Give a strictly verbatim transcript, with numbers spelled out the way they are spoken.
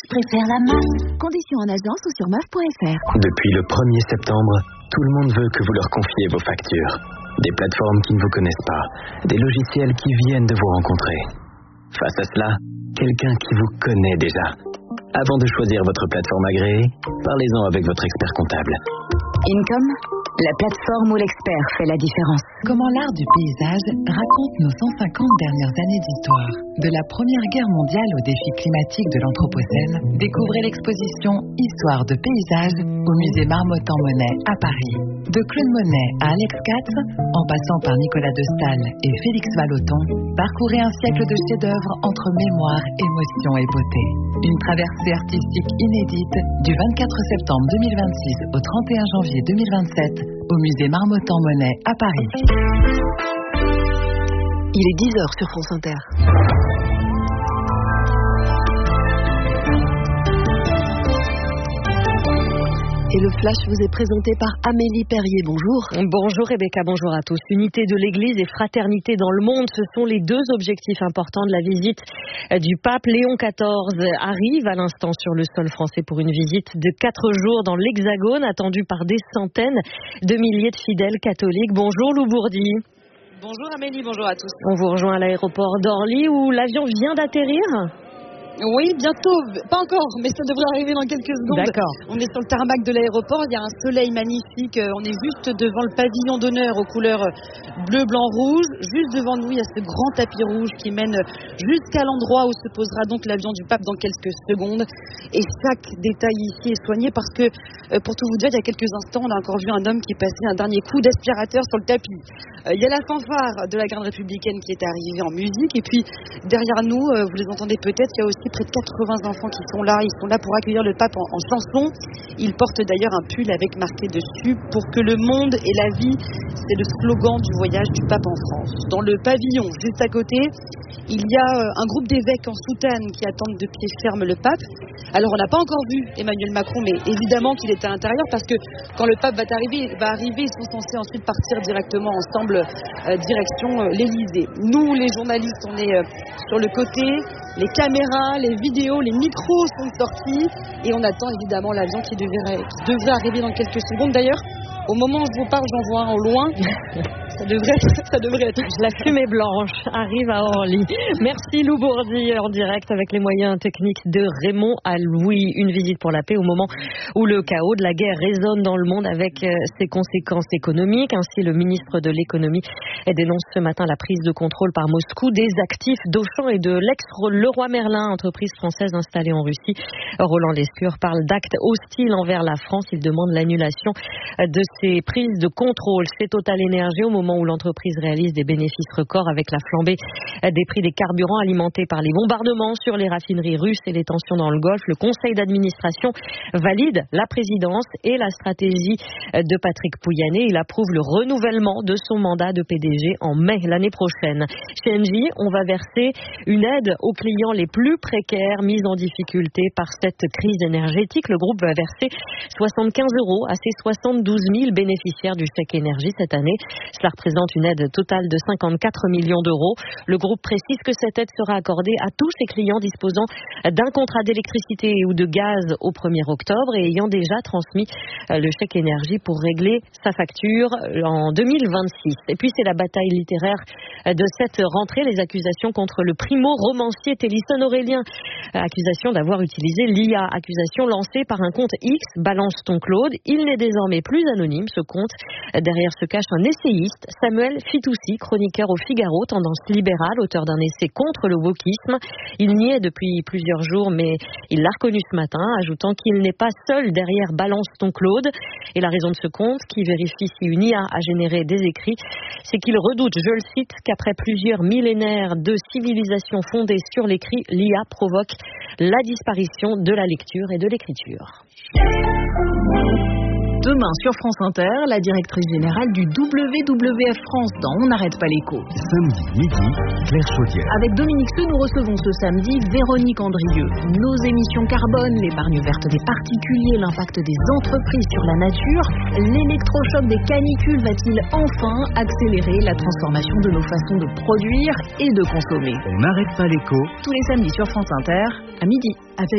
préfère la M A F. Conditions en agence ou sur M A F point F R. Depuis le premier septembre, tout le monde veut que vous leur confiez vos factures. Des plateformes qui ne vous connaissent pas, des logiciels qui viennent de vous rencontrer. Face à cela, quelqu'un qui vous connaît déjà. Avant de choisir votre plateforme agréée, parlez-en avec votre expert comptable. Income, la plateforme où l'expert fait la différence. Comment l'art du paysage raconte nos cent cinquante dernières années d'histoire. De la Première Guerre mondiale aux défis climatiques de l'Anthropocène, découvrez l'exposition Histoire de paysage au musée Marmottan-Monet à Paris. De Claude Monet à Alex Katz, en passant par Nicolas de Staël et Félix Vallotton, parcourez un siècle de chefs-d'œuvre entre mémoire, émotion et beauté. Une traversée artistique inédite du vingt-quatre septembre deux mille vingt-six au trente et un janvier deux mille vingt-sept au musée Marmottan-Monet à Paris. Il est dix heures sur France Inter. Et le flash vous est présenté par Amélie Perrier. Bonjour. Bonjour Rebecca, bonjour à tous. Unité de l'Église et fraternité dans le monde, ce sont les deux objectifs importants de la visite du pape. Léon quatorze arrive à l'instant sur le sol français pour une visite de quatre jours dans l'Hexagone, attendue par des centaines de milliers de fidèles catholiques. Bonjour Lou Bourdi. Bonjour Amélie, bonjour à tous. On vous rejoint à l'aéroport d'Orly où l'avion vient d'atterrir. Oui, bientôt, pas encore, mais ça devrait arriver dans quelques secondes. D'accord. On est sur le tarmac de l'aéroport, il y a un soleil magnifique, on est juste devant le pavillon d'honneur aux couleurs bleu, blanc, rouge. Juste devant nous, il y a ce grand tapis rouge qui mène jusqu'à l'endroit où se posera donc l'avion du pape dans quelques secondes. Et chaque détail ici est soigné parce que, pour tout vous dire, il y a quelques instants, on a encore vu un homme qui passait un dernier coup d'aspirateur sur le tapis. Il y a la fanfare de la garde républicaine qui est arrivée en musique. Et puis, derrière nous, vous les entendez peut-être, il y a aussi près de quatre-vingts enfants qui sont là. Ils sont là pour accueillir le pape en, en chanson. Ils portent d'ailleurs un pull avec marqué dessus pour que le monde et la vie, c'est le slogan du voyage du pape en France. Dans le pavillon juste à côté, il y a un groupe d'évêques en soutane qui attendent de pied ferme le pape. Alors on n'a pas encore vu Emmanuel Macron, mais évidemment qu'il est à l'intérieur parce que quand le pape va arriver, va arriver ils sont censés ensuite partir directement ensemble euh, direction euh, l'Élysée. Nous les journalistes, on est euh, sur le côté, les caméras, les vidéos, les micros sont sortis et on attend évidemment l'avion qui devrait, qui devrait arriver dans quelques secondes. D'ailleurs, au moment où je vous parle, j'en vois un au loin. Ça devrait être, ça devrait être. La fumée blanche arrive à Orly. Merci Lou Bourdi en direct avec les moyens techniques de Raymond à Louis. Une visite pour la paix au moment où le chaos de la guerre résonne dans le monde avec ses conséquences économiques. Ainsi, le ministre de l'économie dénonce ce matin la prise de contrôle par Moscou des actifs d'Auchan et de l'ex-Leroy Merlin, entreprise française installée en Russie. Roland Lescure parle d'actes hostiles envers la France. Il demande l'annulation de ces prises de contrôle. C'est Total Énergie au moment où l'entreprise réalise des bénéfices records avec la flambée des prix des carburants alimentés par les bombardements sur les raffineries russes et les tensions dans le Golfe. Le conseil d'administration valide la présidence et la stratégie de Patrick Pouyanné. Il approuve le renouvellement de son mandat de P D G en mai l'année prochaine. Chez Engie, on va verser une aide aux clients les plus précaires mis en difficulté par cette crise énergétique. Le groupe va verser soixante-quinze euros à ses soixante-douze mille bénéficiaires du chèque énergie cette année. Cela représente une aide totale de cinquante-quatre millions d'euros. Le groupe précise que cette aide sera accordée à tous ses clients disposant d'un contrat d'électricité ou de gaz au premier octobre et ayant déjà transmis le chèque énergie pour régler sa facture en deux mille vingt-six. Et puis c'est la bataille littéraire de cette rentrée, les accusations contre le primo-romancier Télisson Aurélien. Accusation d'avoir utilisé l'I A. Accusation lancée par un compte X, Balance ton Claude. Il n'est désormais plus anonyme, ce compte. Derrière se cache un essayiste, Samuel Fitoussi, chroniqueur au Figaro, tendance libérale, auteur d'un essai contre le wokisme. Il n'y est depuis plusieurs jours, mais il l'a reconnu ce matin, ajoutant qu'il n'est pas seul derrière Balance ton Claude. Et la raison de ce compte, qui vérifie si une I A a généré des écrits, c'est qu'il redoute, je le cite, qu'après plusieurs millénaires de civilisation fondée sur l'écrit, l'I A provoque la disparition de la lecture et de l'écriture. Demain sur France Inter, la directrice générale du W W F France dans On n'arrête pas l'écho. Samedi midi, Claire Chaudière. Avec Dominique Seux, nous recevons ce samedi Véronique Andrieux. Nos émissions carbone, l'épargne verte des particuliers, l'impact des entreprises sur la nature. L'électrochoc des canicules va-t-il enfin accélérer la transformation de nos façons de produire et de consommer? On n'arrête pas l'écho. Tous les samedis sur France Inter, à midi. Avec